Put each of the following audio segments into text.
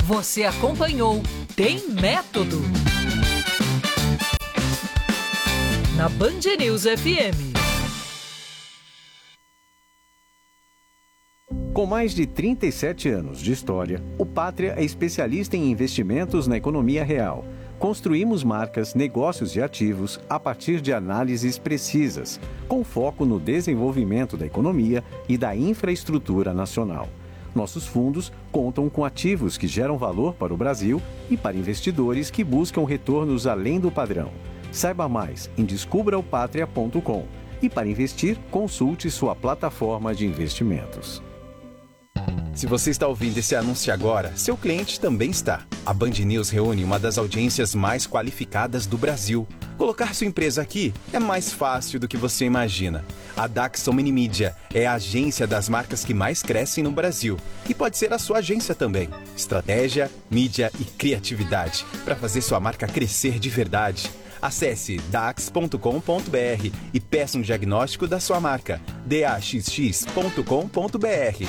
Você acompanhou Tem Método na Band News FM. Com mais de 37 anos de história, o Pátria é especialista em investimentos na economia real. Construímos marcas, negócios e ativos a partir de análises precisas, com foco no desenvolvimento da economia e da infraestrutura nacional. Nossos fundos contam com ativos que geram valor para o Brasil e para investidores que buscam retornos além do padrão. Saiba mais em descubraopatria.com e para investir, consulte sua plataforma de investimentos. Se você está ouvindo esse anúncio agora, seu cliente também está. A Band News reúne uma das audiências mais qualificadas do Brasil. Colocar sua empresa aqui é mais fácil do que você imagina. A Daxon Minimídia é a agência das marcas que mais crescem no Brasil. E pode ser a sua agência também. Estratégia, mídia e criatividade para fazer sua marca crescer de verdade. Acesse dax.com.br e peça um diagnóstico da sua marca. daxx.com.br.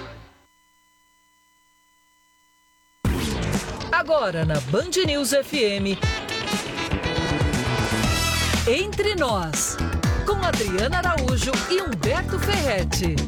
Agora na Band News FM, Entre Nós, com Adriana Araújo e Humberto Ferretti.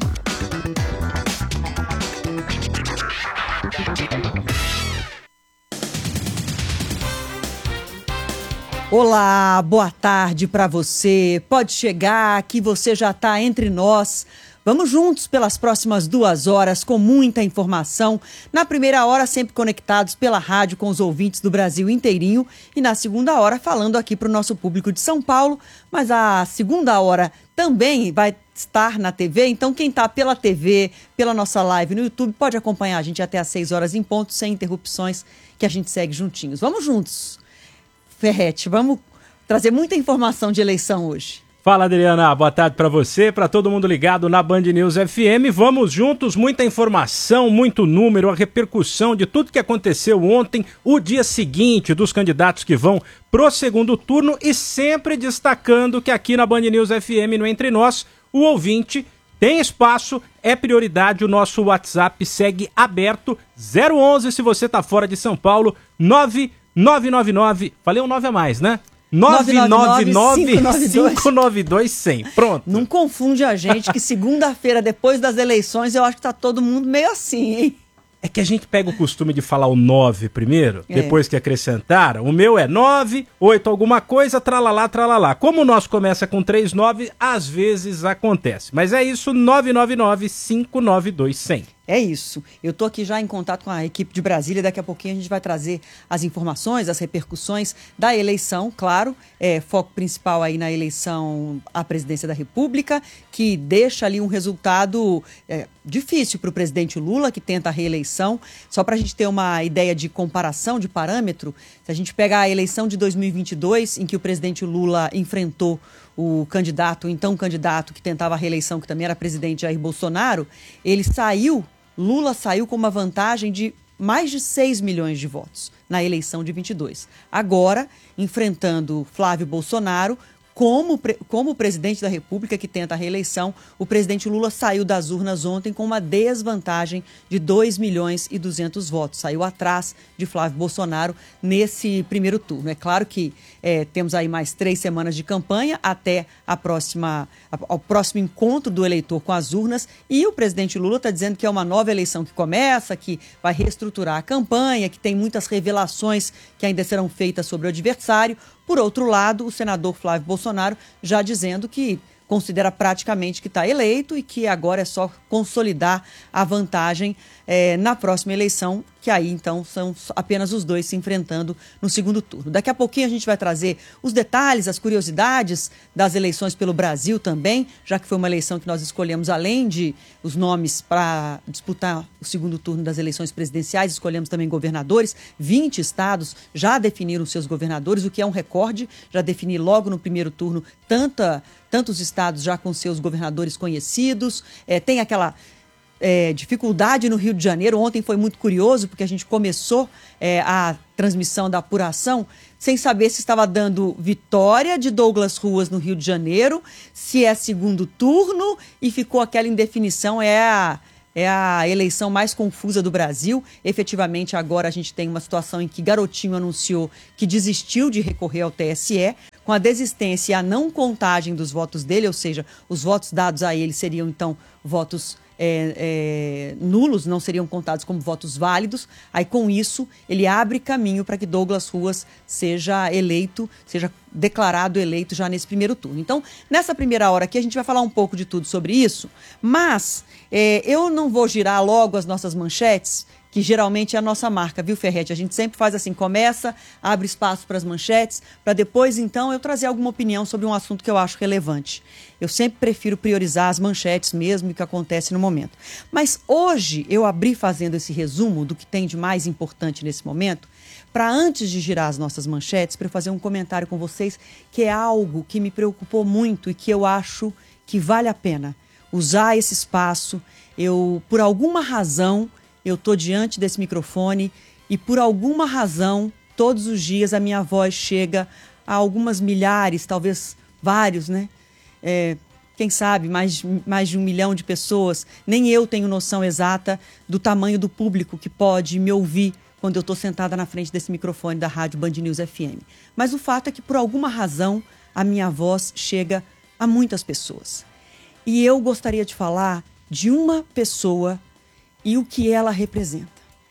Olá, boa tarde para você. Pode chegar que você já está entre nós. Vamos juntos pelas próximas 2 horas com muita informação. Na primeira hora, sempre conectados pela rádio com os ouvintes do Brasil inteirinho. E na segunda hora, falando aqui para o nosso público de São Paulo. Mas a segunda hora também vai estar na TV. Então, quem está pela TV, pela nossa live no YouTube, pode acompanhar a gente até às 6 horas em ponto, sem interrupções, que a gente segue juntinhos. Vamos juntos, Ferretti. Vamos trazer muita informação de eleição hoje. Fala, Adriana, boa tarde para você, para todo mundo ligado na Band News FM. Vamos juntos, muita informação, muito número, a repercussão de tudo que aconteceu ontem, o dia seguinte dos candidatos que vão pro segundo turno e sempre destacando que aqui na Band News FM, no Entre Nós, o ouvinte tem espaço, é prioridade, o nosso WhatsApp segue aberto, 011 se você tá fora de São Paulo, 9999, falei um 9 a mais, né? 999-592-100. Pronto. Não confunde a gente que segunda-feira, depois das eleições, eu acho que tá todo mundo meio assim, hein? É que a gente pega o costume de falar o 9 primeiro, depois que acrescentaram. O meu é 9, 8 alguma coisa, tralalá, tralalá. Como o nosso começa com 39, às vezes acontece. Mas é isso, 999-592-100. É isso. Eu estou aqui já em contato com a equipe de Brasília. Daqui a pouquinho a gente vai trazer as informações, as repercussões da eleição, claro. Foco principal aí na eleição à presidência da República, que deixa ali um resultado difícil para o presidente Lula, que tenta a reeleição. Só para a gente ter uma ideia de comparação, de parâmetro, se a gente pegar a eleição de 2022, em que o presidente Lula enfrentou o então candidato que tentava a reeleição, que também era presidente Jair Bolsonaro, Lula saiu com uma vantagem de mais de 6 milhões de votos na eleição de 22. Agora, enfrentando Flávio Bolsonaro, como presidente da República que tenta a reeleição, o presidente Lula saiu das urnas ontem com uma desvantagem de 2 milhões e 200 votos. Saiu atrás de Flávio Bolsonaro nesse primeiro turno. É claro que temos aí mais 3 semanas de campanha até ao próximo encontro do eleitor com as urnas, e o presidente Lula está dizendo que é uma nova eleição que começa, que vai reestruturar a campanha, que tem muitas revelações que ainda serão feitas sobre o adversário. Por outro lado, o senador Flávio Bolsonaro já dizendo que considera praticamente que está eleito e que agora é só consolidar a vantagem na próxima eleição, que aí então são apenas os dois se enfrentando no segundo turno. Daqui a pouquinho a gente vai trazer os detalhes, as curiosidades das eleições pelo Brasil também, já que foi uma eleição que nós escolhemos, além de os nomes para disputar o segundo turno das eleições presidenciais, escolhemos também governadores. 20 estados já definiram seus governadores, o que é um recorde, já definir logo no primeiro turno tantos estados já com seus governadores conhecidos. Tem aquela dificuldade no Rio de Janeiro. Ontem foi muito curioso, porque a gente começou a transmissão da apuração sem saber se estava dando vitória de Douglas Ruas no Rio de Janeiro, se é segundo turno, e ficou aquela indefinição, É a eleição mais confusa do Brasil. Efetivamente, agora a gente tem uma situação em que Garotinho anunciou que desistiu de recorrer ao TSE, com a desistência e a não contagem dos votos dele, ou seja, os votos dados a ele seriam, então, votos nulos, não seriam contados como votos válidos. Aí, com isso, ele abre caminho para que Douglas Ruas seja eleito, seja declarado eleito já nesse primeiro turno. Então, nessa primeira hora aqui, a gente vai falar um pouco de tudo sobre isso, mas eu não vou girar logo as nossas manchetes, que geralmente é a nossa marca, viu, Ferretti? A gente sempre faz assim, começa, abre espaço para as manchetes, para depois, então, eu trazer alguma opinião sobre um assunto que eu acho relevante. Eu sempre prefiro priorizar as manchetes mesmo e o que acontece no momento. Mas hoje eu abri fazendo esse resumo do que tem de mais importante nesse momento, para antes de girar as nossas manchetes, para eu fazer um comentário com vocês, que é algo que me preocupou muito e que eu acho que vale a pena usar esse espaço. Por alguma razão, eu estou diante desse microfone e, por alguma razão, todos os dias a minha voz chega a algumas milhares, talvez vários, né? Quem sabe, mais de 1 milhão de pessoas. Nem eu tenho noção exata do tamanho do público que pode me ouvir quando eu estou sentada na frente desse microfone da Rádio Band News FM. Mas o fato é que, por alguma razão, a minha voz chega a muitas pessoas. E eu gostaria de falar de uma pessoa e o que ela representa.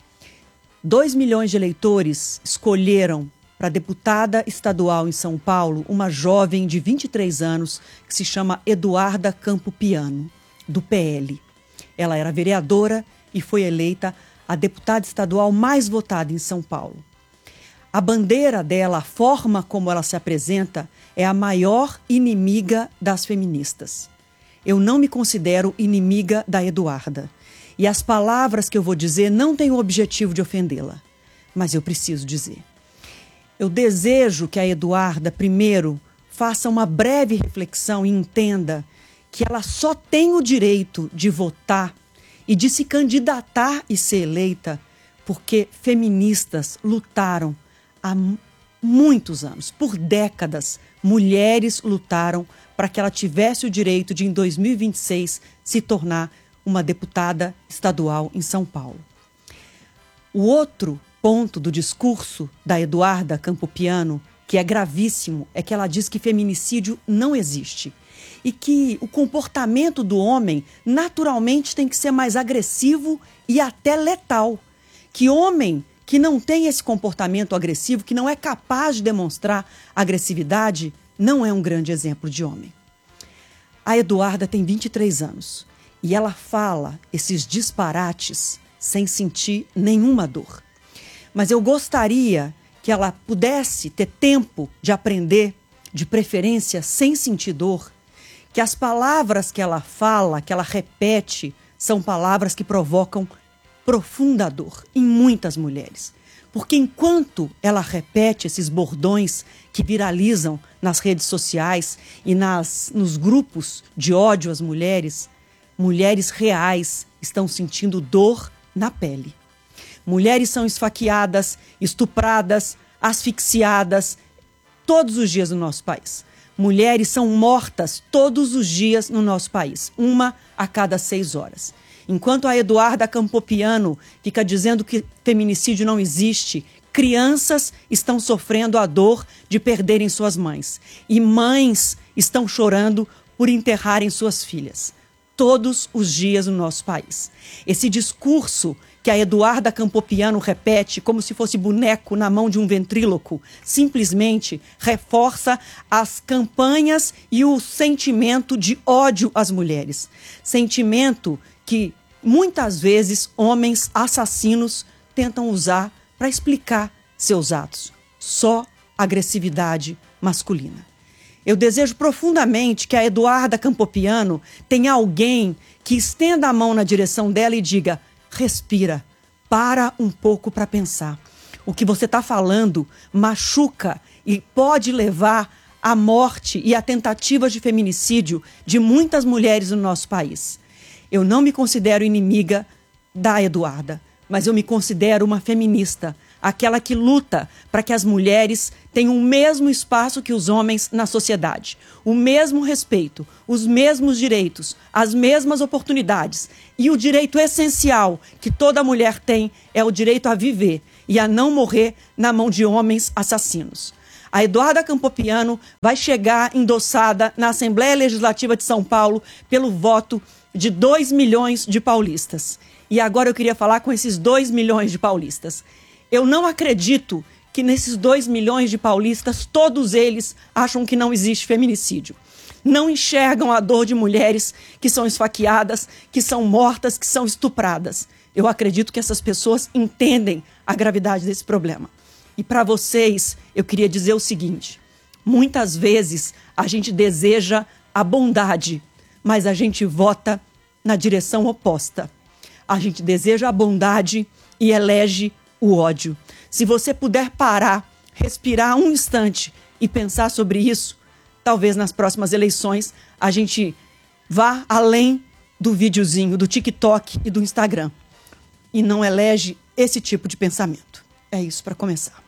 2 milhões de eleitores escolheram para deputada estadual em São Paulo uma jovem de 23 anos que se chama Eduarda Campopiano, do PL. Ela era vereadora e foi eleita a deputada estadual mais votada em São Paulo. A bandeira dela, a forma como ela se apresenta, é a maior inimiga das feministas. Eu não me considero inimiga da Eduarda. E as palavras que eu vou dizer não têm o objetivo de ofendê-la, mas eu preciso dizer. Eu desejo que a Eduarda, primeiro, faça uma breve reflexão e entenda que ela só tem o direito de votar e de se candidatar e ser eleita porque feministas lutaram há muitos anos, por décadas, mulheres lutaram para que ela tivesse o direito de, em 2026, se tornar uma deputada estadual em São Paulo. O outro ponto do discurso da Eduarda Campopiano, que é gravíssimo, é que ela diz que feminicídio não existe e que o comportamento do homem naturalmente tem que ser mais agressivo e até letal. Que homem que não tem esse comportamento agressivo, que não é capaz de demonstrar agressividade, não é um grande exemplo de homem. A Eduarda tem 23 anos. E ela fala esses disparates sem sentir nenhuma dor. Mas eu gostaria que ela pudesse ter tempo de aprender, de preferência sem sentir dor, que as palavras que ela fala, que ela repete, são palavras que provocam profunda dor em muitas mulheres. Porque enquanto ela repete esses bordões que viralizam nas redes sociais e nos grupos de ódio às mulheres, mulheres reais estão sentindo dor na pele. Mulheres são esfaqueadas, estupradas, asfixiadas todos os dias no nosso país. Mulheres são mortas todos os dias no nosso país, 1 a cada 6 horas. Enquanto a Eduarda Campopiano fica dizendo que feminicídio não existe, crianças estão sofrendo a dor de perderem suas mães. E mães estão chorando por enterrarem suas filhas. Todos os dias no nosso país. Esse discurso que a Eduarda Campopiano repete como se fosse boneco na mão de um ventríloco, simplesmente reforça as campanhas e o sentimento de ódio às mulheres. Sentimento que muitas vezes homens assassinos tentam usar para explicar seus atos. Só agressividade masculina. Eu desejo profundamente que a Eduarda Campopiano tenha alguém que estenda a mão na direção dela e diga: respira, para um pouco para pensar. O que você está falando machuca e pode levar à morte e a tentativas de feminicídio de muitas mulheres no nosso país. Eu não me considero inimiga da Eduarda, mas eu me considero uma feminista, aquela que luta para que as mulheres tenham o mesmo espaço que os homens na sociedade, o mesmo respeito, os mesmos direitos, as mesmas oportunidades. E o direito essencial que toda mulher tem é o direito a viver e a não morrer na mão de homens assassinos. A Eduarda Campopiano vai chegar endossada na Assembleia Legislativa de São Paulo pelo voto de 2 milhões de paulistas. E agora eu queria falar com esses 2 milhões de paulistas. Eu não acredito que nesses 2 milhões de paulistas, todos eles acham que não existe feminicídio. Não enxergam a dor de mulheres que são esfaqueadas, que são mortas, que são estupradas. Eu acredito que essas pessoas entendem a gravidade desse problema. E para vocês, eu queria dizer o seguinte: muitas vezes a gente deseja a bondade, mas a gente vota na direção oposta. A gente deseja a bondade e elege o ódio. Se você puder parar, respirar um instante e pensar sobre isso, talvez nas próximas eleições a gente vá além do videozinho, do TikTok e do Instagram. E não elege esse tipo de pensamento. É isso para começar.